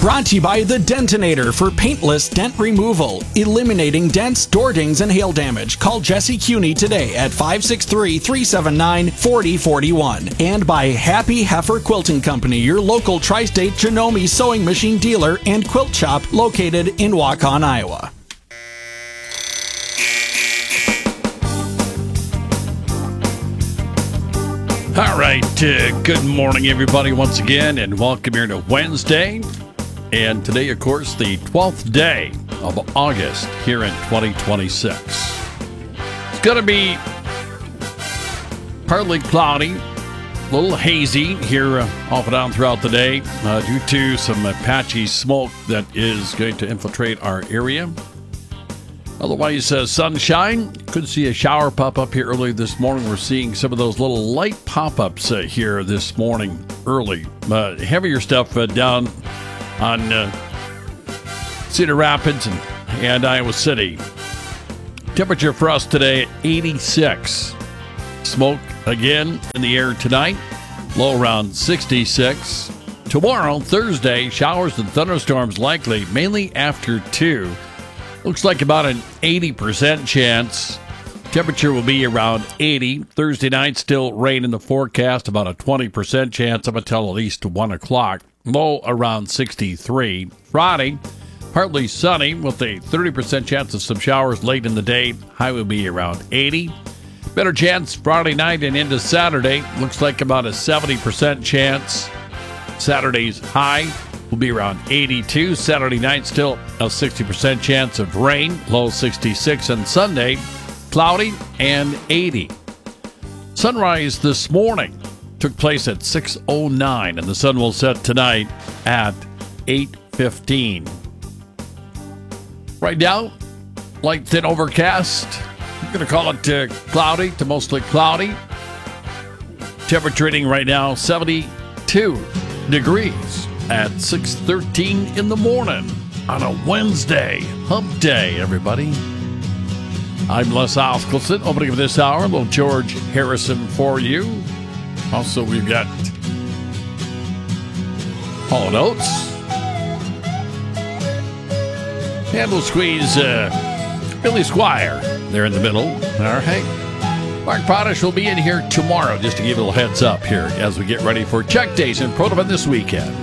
Brought to you by The Dentinator for paintless dent removal, eliminating dents, door dings, and hail damage. Call Jesse Cuney today at 563-379-4041. And by Happy Heifer Quilting Company, your local tri-state Janome sewing machine dealer and quilt shop located in Waukon, Iowa. All right, good morning, everybody, once again, and welcome here to Wednesday. And today, of course, the 12th day of August here in 2026. It's going to be partly cloudy, a little hazy here off and down throughout the day due to some patchy smoke that is going to infiltrate our area. Otherwise, sunshine. Could see a shower pop up here early this morning. We're seeing some of those little light pop-ups here this morning early. Heavier stuff down on Cedar Rapids and Iowa City. Temperature for us today, 86. Smoke again in the air tonight. Low around 66. Tomorrow, Thursday, showers and thunderstorms likely, mainly after 2. Looks like about an 80% chance. Temperature will be around 80. Thursday night, still rain in the forecast, about a 20% chance up until at least 1 o'clock. Low around 63. Friday, partly sunny with a 30% chance of some showers late in the day. High will be around 80. Better chance Friday night and into Saturday. Looks like about a 70% chance. Saturday's high will be around 82. Saturday night, still a 60% chance of rain. Low 66. And Sunday, cloudy and 80. Sunrise this morning took place at 6:09, and the sun will set tonight at 8:15. Right now, light thin overcast. I'm going to call it cloudy to mostly cloudy. Temperature reading right now 72 degrees at 6:13 in the morning on a Wednesday. Hump day, everybody. I'm Les Oskelson. Opening of this hour, little George Harrison for you. Also, we've got Hall & Oates. And we'll squeeze Billy Squire there in the middle. All right. Mark Potash will be in here tomorrow, just to give you a little heads up here as we get ready for check days in Protovan this weekend.